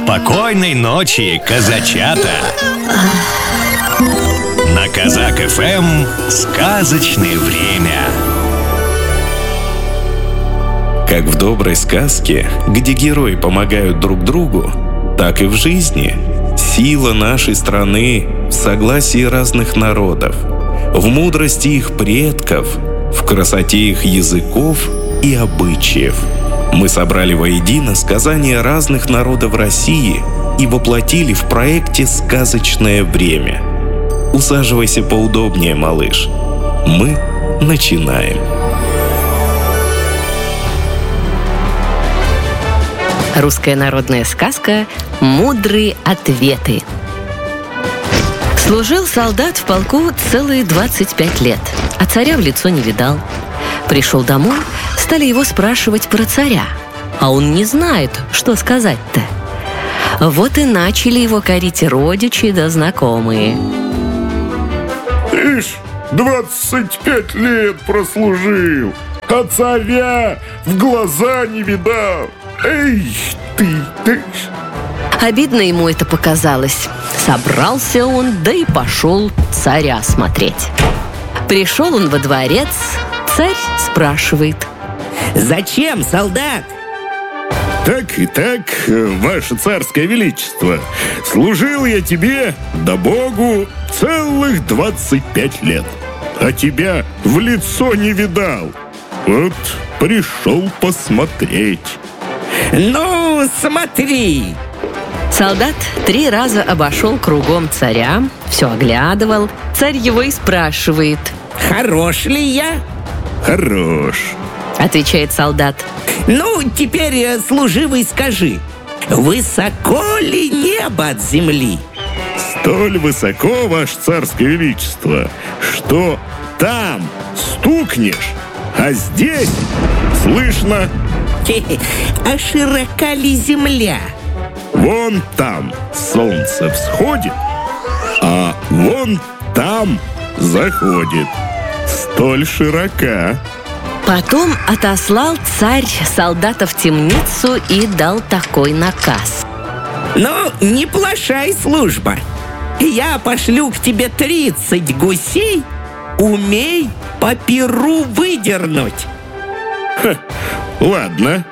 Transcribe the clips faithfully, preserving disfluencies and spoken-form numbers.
Спокойной ночи, казачата! На Казак эф эм сказочное время. Как в доброй сказке, где герои помогают друг другу, так и в жизни сила нашей страны в согласии разных народов, в мудрости их предков, в красоте их языков и обычаев. Мы собрали воедино сказания разных народов России и воплотили в проекте «Сказочное время». Усаживайся поудобнее, малыш. Мы начинаем. Русская народная сказка «Мудрые ответы». Служил солдат в полку целые двадцать пять лет, а царя в лицо не видал. Пришел домой, стали его спрашивать про царя, а он не знает, что сказать-то. Вот и начали его корить родичи да знакомые. Ишь, двадцать пять лет прослужил, а царя в глаза не видал. Эй, ты, ты. Обидно ему это показалось. Собрался он, да и пошел царя смотреть. Пришел он во дворец, царь спрашивает: «Зачем, солдат?» Так и так, ваше царское величество, служил я тебе, да Богу, целых двадцать пять лет, а тебя в лицо не видал. Вот пришел посмотреть. Ну, смотри! Солдат три раза обошел кругом царя, все оглядывал. Царь его и спрашивает: «Хорош ли я?» Хорош, отвечает солдат. Ну, теперь, служивый, скажи, высоко ли небо от земли? Столь высоко, ваше царское величество, что там стукнешь, а здесь слышно. А широка ли земля? Вон там солнце всходит, а вон там заходит. Столь широка. Потом отослал царь солдата в темницу и дал такой наказ: Ну, не плашай, служба. Я пошлю к тебе тридцать гусей, умей по перу выдернуть. Ха, ладно.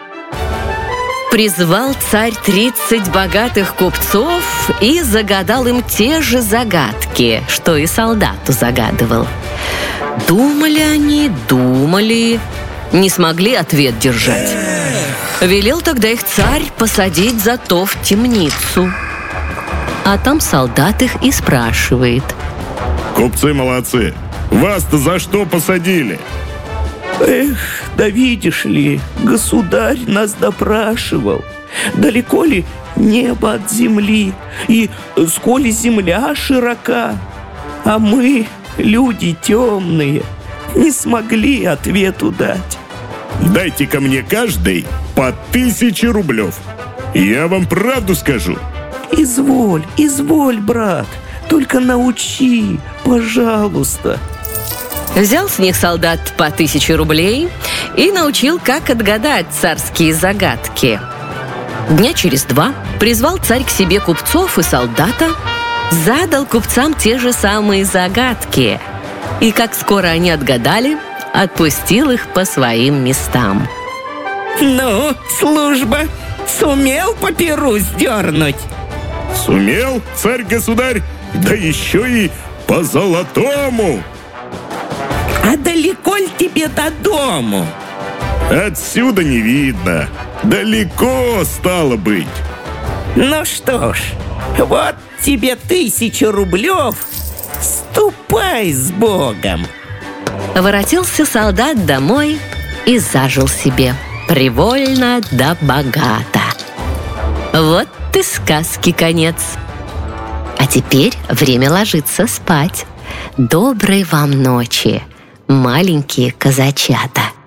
Призвал царь тридцать богатых купцов и загадал им те же загадки, что и солдату загадывал. Думали они, думали, не смогли ответ держать. Велел тогда их царь посадить зато в темницу. А там солдат их и спрашивает: Купцы молодцы, вас-то за что посадили? Эх, да видишь ли, государь нас допрашивал, далеко ли небо от земли, и сколь земля широка, а мы, люди темные, не смогли ответу дать. Дайте-ка мне каждый по тысяче рублев. Я вам правду скажу. Изволь, изволь, брат, только научи, пожалуйста. Взял с них солдат по тысяче рублей и научил, как отгадать царские загадки. Дня через два призвал царь к себе купцов и солдата, задал купцам те же самые загадки. И как скоро они отгадали, отпустил их по своим местам. Ну, служба, сумел по перу сдернуть? Сумел, царь-государь, да еще и по золотому. А далеко ли тебе до дому? Отсюда не видно. Далеко стало быть. Ну что ж, вот тебе тысяча рублев. Ступай с Богом. Воротился солдат домой и зажил себе привольно да богато. Вот и сказки конец. А теперь время ложиться спать. Доброй вам ночи, маленькие казачата.